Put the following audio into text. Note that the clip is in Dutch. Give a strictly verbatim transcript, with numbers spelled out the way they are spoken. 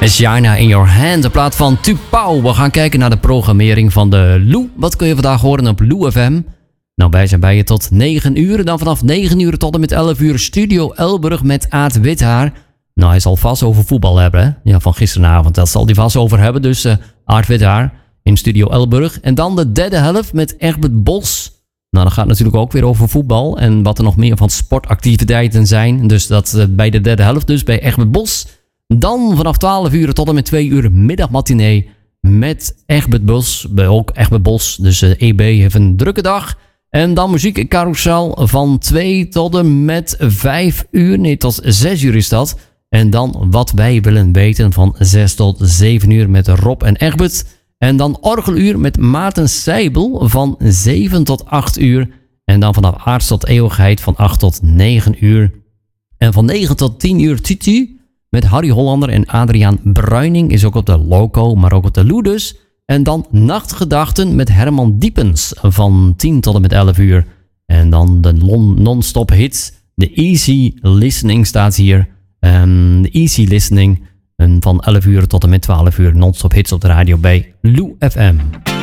China in Your Hand, de plaat van Tupau. We gaan kijken naar de programmering van de Lou. Wat kun je vandaag horen op Lou F M? Nou, wij zijn bij je tot negen uur. Dan vanaf negen uur tot en met elf uur Studio Elburg met Aad Withaar. Nou, hij zal vast over voetbal hebben, hè? Ja, van gisteravond. Dat zal hij vast over hebben. Dus uh, Aad Withaar in Studio Elburg. En dan de derde helft met Egbert Bos. Nou, dat gaat natuurlijk ook weer over voetbal. En wat er nog meer van sportactiviteiten zijn. Dus dat uh, bij de derde helft, dus bij Egbert Bos. Dan vanaf twaalf uur tot en met twee uur middagmatinee met Egbert Bos. Ook Egbert Bos, dus uh, E B heeft een drukke dag. En dan muziek carousel van twee tot en met vijf uur. Nee, tot zes uur is dat. En dan wat wij willen weten van zes tot zeven uur met Rob en Egbert. En dan orgeluur met Maarten Seibel van zeven tot acht uur. En dan vanaf aards tot eeuwigheid van acht tot negen uur. En van negen tot tien uur Titi met Harry Hollander en Adriaan Bruining is ook op de Loco, maar ook op de Lou dus. En dan Nachtgedachten met Herman Diepens van tien tot en met elf uur. En dan de non-stop hits. De Easy Listening staat hier. Um, de Easy Listening. En van elf uur tot en met twaalf uur non-stop hits op de radio bij Lou F M.